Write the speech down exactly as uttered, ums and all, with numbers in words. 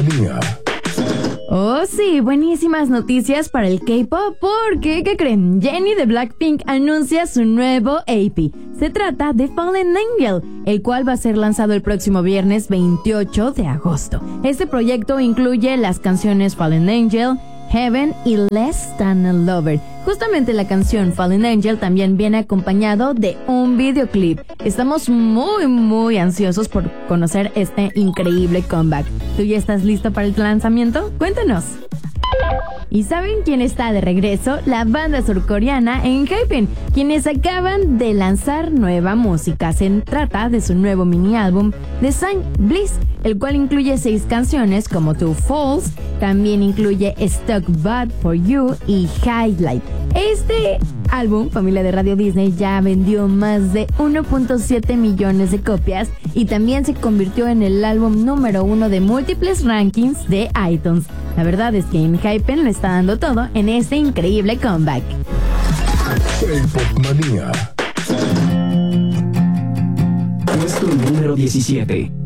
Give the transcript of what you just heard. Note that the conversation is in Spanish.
Manía. Oh sí, buenísimas noticias para el K-pop porque, ¿qué creen? Jennie de Blackpink anuncia su nuevo A P. Se trata de Fallen Angel, el cual va a ser lanzado el próximo viernes veintiocho de agosto. Este proyecto incluye las canciones Fallen Angel, Heaven y Less Than a Lover. Justamente la canción Fallen Angel también viene acompañado de un videoclip. Estamos muy muy ansiosos por conocer este increíble comeback. ¿Tú ya estás listo para el lanzamiento? Cuéntanos. ¿Y saben quién está de regreso? La banda surcoreana ENHYPEN, quienes acaban de lanzar nueva música. Se trata de su nuevo mini álbum The Sign Bliss, el cual incluye seis canciones como Two Falls, también incluye Stuck Bad For You y Highlight. Este álbum, familia de Radio Disney, ya vendió más de uno punto siete millones de copias y también se convirtió en el álbum número uno de múltiples rankings de iTunes. La verdad es que ENHYPEN lo está dando todo en este increíble comeback. K-Pop Manía. Puesto número diecisiete.